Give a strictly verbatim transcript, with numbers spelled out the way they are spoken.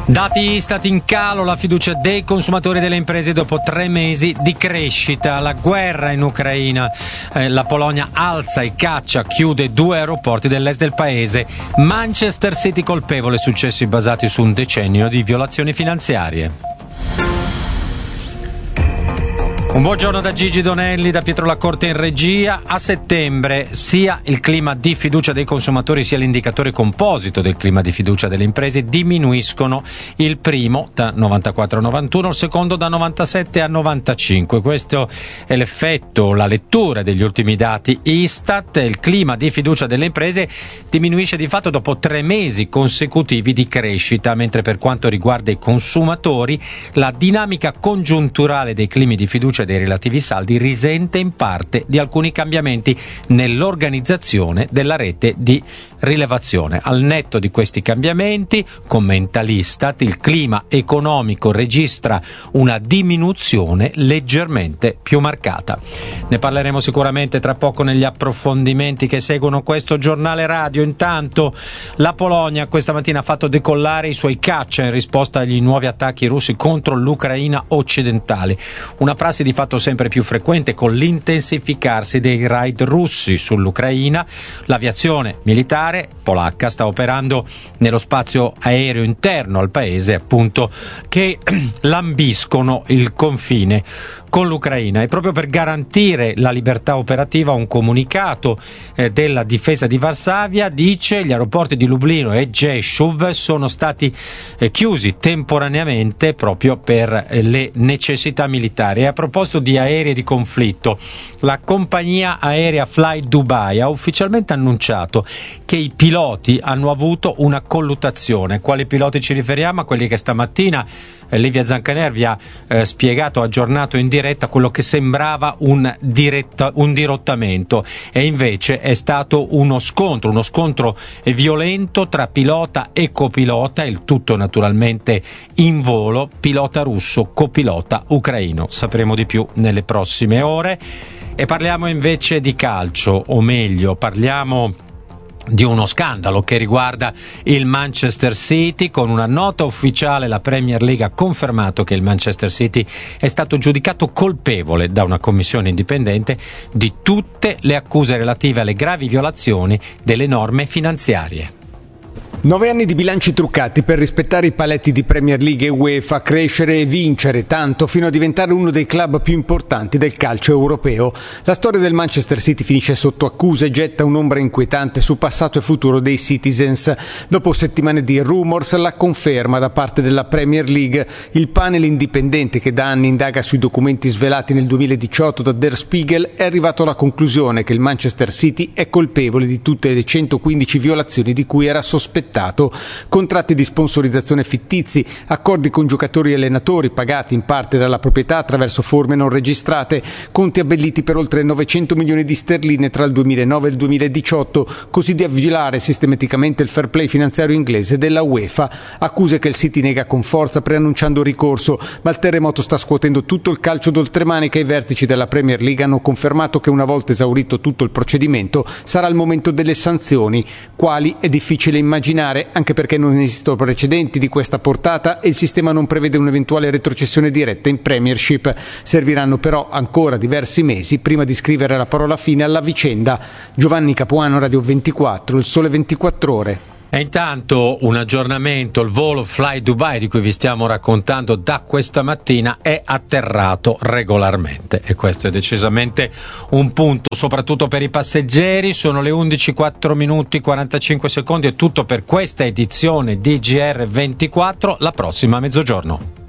Dati Istat in calo, la fiducia dei consumatori e delle imprese dopo tre mesi di crescita, la guerra in Ucraina, eh, la Polonia alza e caccia, chiude due aeroporti dell'est del paese, Manchester City colpevole, successi basati su un decennio di violazioni finanziarie. Un buongiorno da Gigi Donelli, da Pietro Lacorte in regia. A settembre sia il clima di fiducia dei consumatori sia l'indicatore composito del clima di fiducia delle imprese diminuiscono, il primo da novantaquattro a novantuno, il secondo da novantasette a novantacinque. Questo è l'effetto, la lettura degli ultimi dati Istat. Il clima di fiducia delle imprese diminuisce di fatto dopo tre mesi consecutivi di crescita, mentre per quanto riguarda i consumatori la dinamica congiunturale dei climi di fiducia dei relativi saldi risente in parte di alcuni cambiamenti nell'organizzazione della rete di rilevazione. Al netto di questi cambiamenti, commenta l'Istat, il clima economico registra una diminuzione leggermente più marcata. Ne parleremo sicuramente tra poco negli approfondimenti che seguono questo giornale radio. Intanto la Polonia questa mattina ha fatto decollare i suoi caccia in risposta agli nuovi attacchi russi contro l'Ucraina occidentale, una prassi di fatto sempre più frequente con l'intensificarsi dei raid russi sull'Ucraina. L'aviazione militare polacca sta operando nello spazio aereo interno al paese, appunto, che lambiscono il confine con l'Ucraina, e proprio per garantire la libertà operativa un comunicato eh, della difesa di Varsavia dice: gli aeroporti di Lublino e Rzeszów sono stati eh, chiusi temporaneamente proprio per eh, le necessità militari. E a proposito di aerei di conflitto, la compagnia aerea Fly Dubai ha ufficialmente annunciato che i piloti hanno avuto una colluttazione. Quali piloti ci riferiamo? A quelli che stamattina eh, Livia Zancaner vi ha eh, spiegato, aggiornato in diretta quello che sembrava un, diretta, un dirottamento, e invece è stato uno scontro, uno scontro violento tra pilota e copilota, il tutto naturalmente in volo, pilota russo, copilota ucraino. Sapremo di più nelle prossime ore. E parliamo invece di calcio, o meglio parliamo di uno scandalo che riguarda il Manchester City. Con una nota ufficiale la Premier League ha confermato che il Manchester City è stato giudicato colpevole da una commissione indipendente di tutte le accuse relative alle gravi violazioni delle norme finanziarie. Nove anni di bilanci truccati per rispettare i paletti di Premier League e UEFA, crescere e vincere tanto fino a diventare uno dei club più importanti del calcio europeo. La storia del Manchester City finisce sotto accusa e getta un'ombra inquietante sul passato e futuro dei Citizens. Dopo settimane di rumors, la conferma da parte della Premier League. Il panel indipendente che da anni indaga sui documenti svelati nel duemiladiciotto da Der Spiegel è arrivato alla conclusione che il Manchester City è colpevole di tutte le centoquindici violazioni di cui era sospettato. Contratti di sponsorizzazione fittizi, accordi con giocatori e allenatori pagati in parte dalla proprietà attraverso forme non registrate, conti abbelliti per oltre novecento milioni di sterline tra il duemilanove e il duemiladiciotto, così da violare sistematicamente il fair play finanziario inglese della UEFA. Accuse che il City nega con forza, preannunciando ricorso, ma il terremoto sta scuotendo tutto il calcio d'oltremanica. I vertici della Premier League hanno confermato che una volta esaurito tutto il procedimento sarà il momento delle sanzioni. Quali è difficile immaginare, anche perché non esistono precedenti di questa portata e il sistema non prevede un'eventuale retrocessione diretta in Premiership. Serviranno però ancora diversi mesi prima di scrivere la parola fine alla vicenda. Giovanni Capuano, Radio ventiquattro, Il Sole ventiquattro Ore. E intanto un aggiornamento: il volo Fly Dubai di cui vi stiamo raccontando da questa mattina è atterrato regolarmente, e questo è decisamente un punto soprattutto per i passeggeri. Sono le undici quattro minuti quarantacinque secondi, è tutto per questa edizione di G R ventiquattro, la prossima a mezzogiorno.